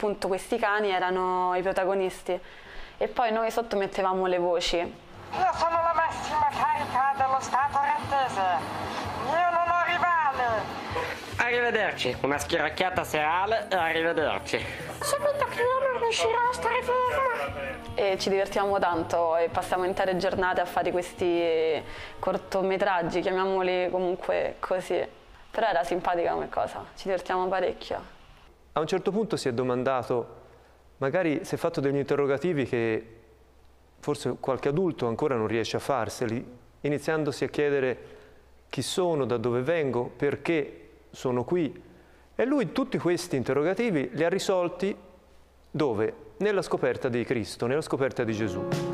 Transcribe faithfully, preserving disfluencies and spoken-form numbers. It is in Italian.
appunto questi cani erano i protagonisti e poi noi sotto mettevamo le voci. Io sono la massima carica dello Stato olandese, io non ho rivale. Arrivederci, una schiracchiata serale e arrivederci. Sapete che io non riuscirò a stare ferma. E ci divertiamo tanto e passiamo intere giornate a fare questi cortometraggi, chiamiamoli comunque così. Però era simpatica come cosa, ci divertiamo parecchio. A un certo punto si è domandato, magari si è fatto degli interrogativi che forse qualche adulto ancora non riesce a farseli, iniziandosi a chiedere chi sono, da dove vengo, perché sono qui. E lui tutti questi interrogativi li ha risolti dove? Nella scoperta di Cristo, nella scoperta di Gesù.